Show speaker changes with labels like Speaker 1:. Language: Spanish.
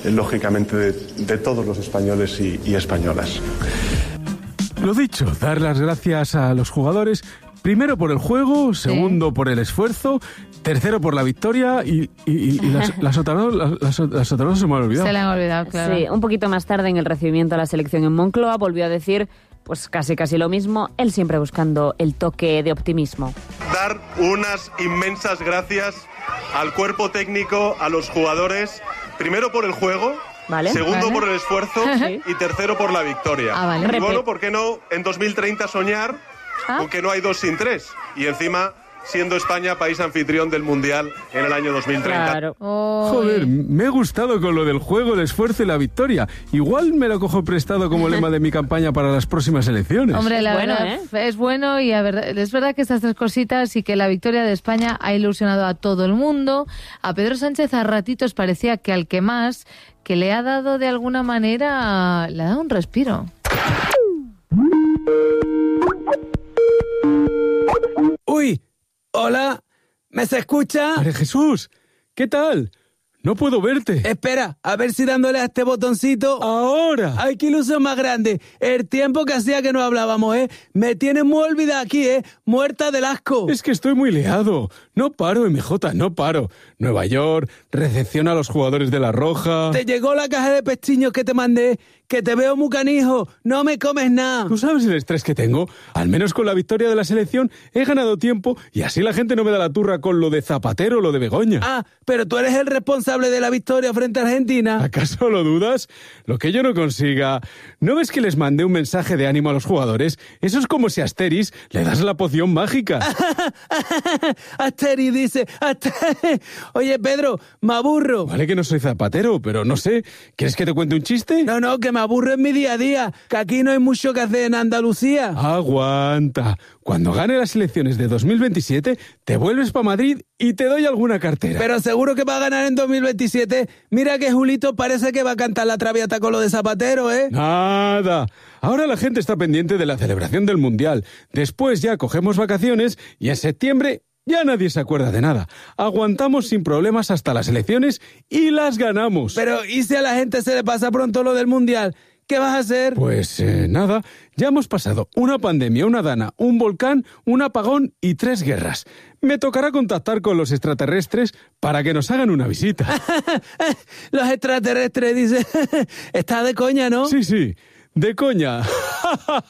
Speaker 1: lógicamente, de todos los españoles y españolas.
Speaker 2: Lo dicho, dar las gracias a los jugadores, primero por el juego, segundo por el esfuerzo, tercero por la victoria y las otras dos se me han olvidado.
Speaker 3: Se le han olvidado, claro.
Speaker 4: Sí, un poquito más tarde en el recibimiento a la selección en Moncloa volvió a decir pues casi lo mismo, él siempre buscando el toque de optimismo.
Speaker 1: Dar unas inmensas gracias al cuerpo técnico, a los jugadores, primero por el juego, segundo por el esfuerzo y tercero por la victoria. Y bueno, ¿por qué no en 2030 soñar con que no hay 2 sin 3? Y encima siendo España país anfitrión del Mundial en el año 2030. Claro.
Speaker 2: Joder, me ha gustado con lo del juego, el esfuerzo y la victoria. Igual me lo cojo prestado como lema de mi campaña para las próximas elecciones.
Speaker 3: Hombre, la verdad, es bueno y es verdad que estas 3 cositas y que la victoria de España ha ilusionado a todo el mundo. A Pedro Sánchez a ratitos parecía que al que más, que le ha dado de alguna manera, le ha dado un respiro.
Speaker 5: ¡Uy! Hola, ¿me se escucha?
Speaker 2: María Jesús, ¿qué tal? No puedo verte.
Speaker 5: Espera, a ver si dándole a este botoncito...
Speaker 2: ¡Ahora!
Speaker 5: ¡Ay, qué ilusión más grande! El tiempo que hacía que no hablábamos, ¿eh? Me tienes muy olvidada aquí, ¿eh? Muerta del asco.
Speaker 2: Es que estoy muy liado. No paro, MJ, no paro. Nueva York, recepción a los jugadores de La Roja...
Speaker 5: ¿Te llegó la caja de pestiños que te mandé? Que te veo muy canijo. No me comes nada.
Speaker 2: ¿Tú sabes el estrés que tengo? Al menos con la victoria de la selección he ganado tiempo y así la gente no me da la turra con lo de Zapatero o lo de Begoña.
Speaker 5: Ah, pero tú eres el responsable de la victoria frente a Argentina.
Speaker 2: ¿Acaso lo dudas? Lo que yo no consiga... ¿No ves que les mandé un mensaje de ánimo a los jugadores? Eso es como si a Asteris le das la poción mágica.
Speaker 5: Asteris dice... Oye, Pedro, me aburro.
Speaker 2: Vale que no soy Zapatero, pero no sé. ¿Quieres que te cuente un chiste?
Speaker 5: No, que me aburro en mi día a día. Que aquí no hay mucho que hacer en Andalucía.
Speaker 2: Aguanta. Cuando gane las elecciones de 2027, te vuelves para Madrid y te doy alguna cartera.
Speaker 5: Pero seguro que va a ganar en 2027. Mira que Julito parece que va a cantar la Traviata con lo de Zapatero, ¿eh?
Speaker 2: Nada. Ahora la gente está pendiente de la celebración del Mundial. Después ya cogemos vacaciones y en septiembre ya nadie se acuerda de nada. Aguantamos sin problemas hasta las elecciones y las ganamos.
Speaker 5: Pero ¿y si a la gente se le pasa pronto lo del Mundial? ¿Qué vas a hacer?
Speaker 2: Pues nada, ya hemos pasado una pandemia, una dana, un volcán, un apagón y 3 guerras. Me tocará contactar con los extraterrestres para que nos hagan una visita.
Speaker 5: Los extraterrestres, dice. Está de coña, ¿no?
Speaker 2: Sí, de coña.